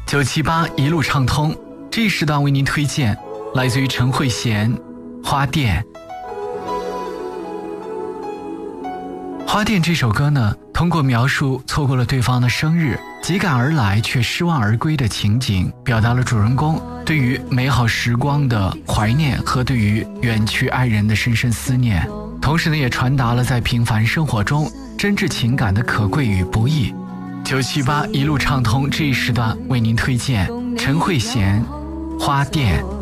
978一路畅通，这一时段为您推荐来自于陈慧娴《花店》。花店这首歌呢，通过描述错过了对方的生日，急赶而来却失望而归的情景，表达了主人公对于美好时光的怀念和对于远去爱人的深深思念，同时呢，也传达了在平凡生活中真挚情感的可贵与不易。978一路畅通这一时段为您推荐陈慧娴《花店》。